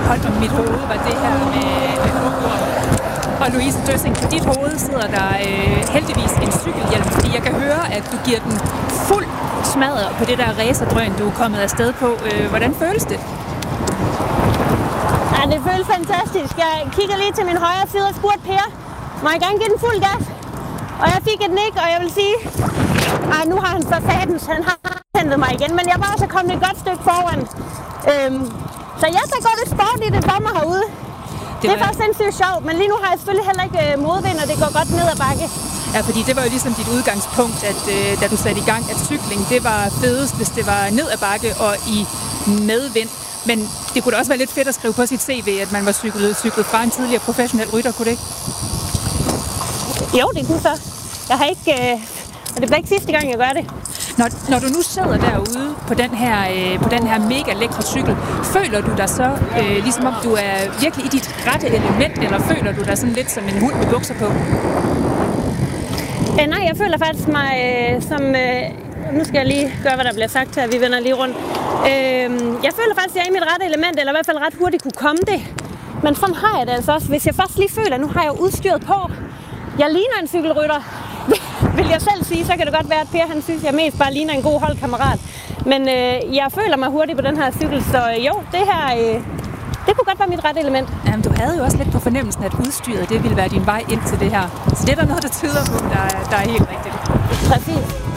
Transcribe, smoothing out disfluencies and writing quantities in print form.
koldt om mit hoved, var det her med Hugo og Louise Døssing. På dit hoved sidder der heldigvis en cykelhjelm, fordi jeg kan høre, at du giver den fuld smadret på det der racerdrøn, du er kommet afsted på. Hvordan føles det? Ja, det føles fantastisk. Jeg kigger lige til min højre side og spurgte Per, må jeg gerne give den fuld gas? Og jeg fik et nik, og jeg vil sige, nu har han så satens, han har hentet mig igen, men jeg var også kommet et godt stykke foran. Så ja, der går det sport i det for mig herude. Det er faktisk sindssygt sjovt, men lige nu har jeg selvfølgelig heller ikke modvind, og det går godt ned ad bakke. Ja, fordi det var jo ligesom dit udgangspunkt, at da du satte i gang, at cykling, det var fedest, hvis det var ned ad bakke og i medvind. Men det kunne da også være lidt fedt at skrive på sit CV, at man var cyklet fra en tidligere professionel rytter, kunne det ikke? Jo, det kunne så. Jeg har ikke... og det bliver ikke sidste gang, jeg gør det. Når du nu sidder derude på den her mega lækre cykel, føler du dig så, ligesom om du er virkelig i dit rette element, eller føler du dig sådan lidt som en hund med bukser på? Nej, jeg føler faktisk mig som... nu skal jeg lige gøre, hvad der bliver sagt her. Vi vender lige rundt. Jeg føler faktisk, at jeg er i mit rette element, eller i hvert fald ret hurtigt kunne komme det. Men sådan har jeg det altså også. Hvis jeg først lige føler, at nu har jeg udstyret på, jeg ligner en cykelrytter, vil jeg selv sige, så kan det godt være, at Per han synes, at jeg mest bare ligner en god holdkammerat. Men jeg føler mig hurtigt på den her cykel, så jo, det her, det kunne godt være mit rette element. Jamen, du havde jo også lidt på fornemmelsen, at udstyret, det ville være din vej ind til det her. Så det er der noget, der tyder på, der er helt rigtigt. Præcis.